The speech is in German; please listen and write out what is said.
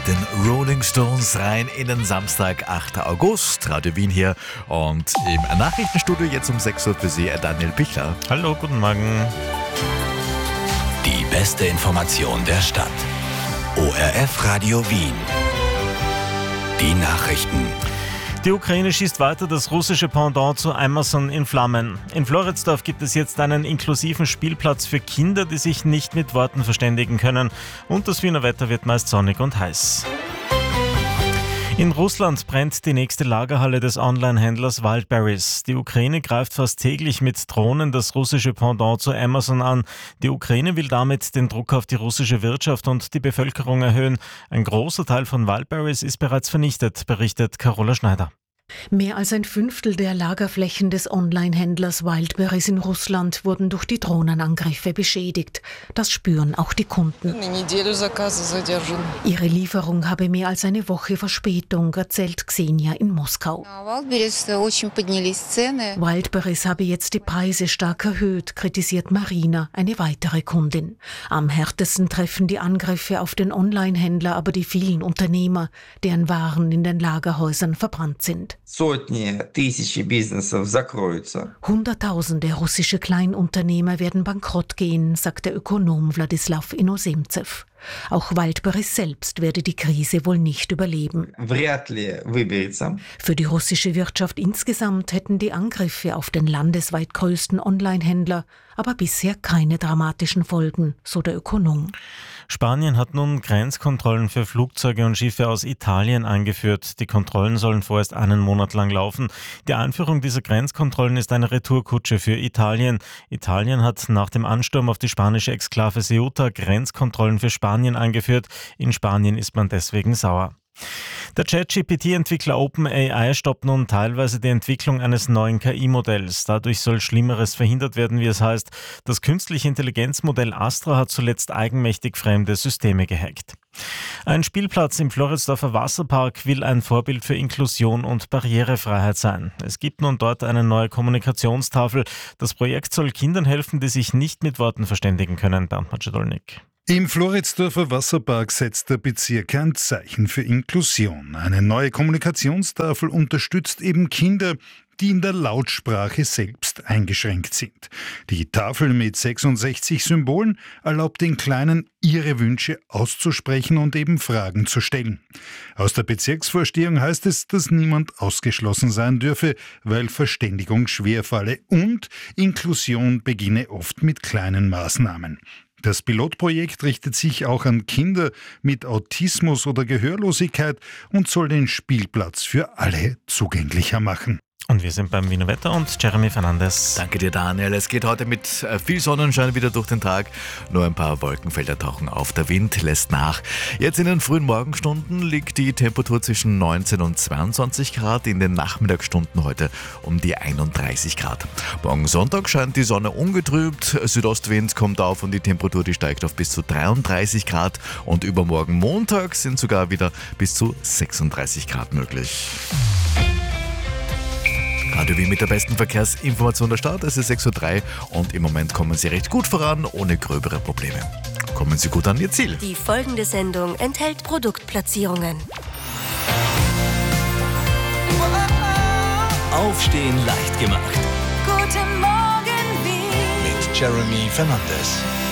mit den Rolling Stones rein in den Samstag, 8. August. Radio Wien hier und im Nachrichtenstudio jetzt um 6 Uhr für Sie Daniel Bichler. Hallo, guten Morgen. Die beste Information der Stadt. ORF Radio Wien. Die Nachrichten. Die Ukraine schießt weiter das russische Pendant zu Amazon in Flammen. In Floridsdorf gibt es jetzt einen inklusiven Spielplatz für Kinder, die sich nicht mit Worten verständigen können. Und das Wiener Wetter wird meist sonnig und heiß. In Russland brennt die nächste Lagerhalle des Online-Händlers Wildberries. Die Ukraine greift fast täglich mit Drohnen das russische Pendant zu Amazon an. Die Ukraine will damit den Druck auf die russische Wirtschaft und die Bevölkerung erhöhen. Ein großer Teil von Wildberries ist bereits vernichtet, berichtet Carola Schneider. Mehr als ein Fünftel der Lagerflächen des Online-Händlers Wildberries in Russland wurden durch die Drohnenangriffe beschädigt. Das spüren auch die Kunden. Ihre Lieferung habe mehr als eine Woche Verspätung, erzählt Xenia in Moskau. Wildberries habe jetzt die Preise stark erhöht, kritisiert Marina, eine weitere Kundin. Am härtesten treffen die Angriffe auf den Online-Händler aber die vielen Unternehmer, deren Waren in den Lagerhäusern verbrannt sind. Hunderttausende russische Kleinunternehmer werden bankrott gehen, sagt der Ökonom Wladislaw Inozemtsew. Auch Wildberries selbst werde die Krise wohl nicht überleben. Für die russische Wirtschaft insgesamt hätten die Angriffe auf den landesweit größten Online-Händler aber bisher keine dramatischen Folgen, so der Ökonom. Spanien hat nun Grenzkontrollen für Flugzeuge und Schiffe aus Italien eingeführt. Die Kontrollen sollen vorerst einen Monat lang laufen. Die Einführung dieser Grenzkontrollen ist eine Retourkutsche für Italien. Italien hat nach dem Ansturm auf die spanische Exklave Ceuta Grenzkontrollen für Spanien eingeführt. In Spanien ist man deswegen sauer. Der ChatGPT-Entwickler OpenAI stoppt nun teilweise die Entwicklung eines neuen KI-Modells. Dadurch soll Schlimmeres verhindert werden, wie es heißt. Das künstliche Intelligenzmodell Astra hat zuletzt eigenmächtig fremde Systeme gehackt. Ein Spielplatz im Floridsdorfer Wasserpark will ein Vorbild für Inklusion und Barrierefreiheit sein. Es gibt nun dort eine neue Kommunikationstafel. Das Projekt soll Kindern helfen, die sich nicht mit Worten verständigen können. Bernd Matschedolnik. Im Floridsdorfer Wasserpark setzt der Bezirk ein Zeichen für Inklusion. Eine neue Kommunikationstafel unterstützt eben Kinder, die in der Lautsprache selbst eingeschränkt sind. Die Tafel mit 66 Symbolen erlaubt den Kleinen, ihre Wünsche auszusprechen und eben Fragen zu stellen. Aus der Bezirksvorstehung heißt es, dass niemand ausgeschlossen sein dürfe, weil Verständigung schwerfalle und Inklusion beginne oft mit kleinen Maßnahmen. Das Pilotprojekt richtet sich auch an Kinder mit Autismus oder Gehörlosigkeit und soll den Spielplatz für alle zugänglicher machen. Und wir sind beim Wiener Wetter und Jeremy Fernandes. Danke dir, Daniel. Es geht heute mit viel Sonnenschein wieder durch den Tag. Nur ein paar Wolkenfelder tauchen auf. Der Wind lässt nach. Jetzt in den frühen Morgenstunden liegt die Temperatur zwischen 19 und 22 Grad. In den Nachmittagsstunden heute um die 31 Grad. Morgen Sonntag scheint die Sonne ungetrübt. Südostwind kommt auf und die Temperatur die steigt auf bis zu 33 Grad. Und übermorgen Montag sind sogar wieder bis zu 36 Grad möglich. Radio Wien mit der besten Verkehrsinformation der Stadt. Es ist 6.03 Uhr und im Moment kommen Sie recht gut voran, ohne gröbere Probleme. Kommen Sie gut an Ihr Ziel. Die folgende Sendung enthält Produktplatzierungen. Aufstehen leicht gemacht. Guten Morgen, Wien. Mit Jeremy Fernandes.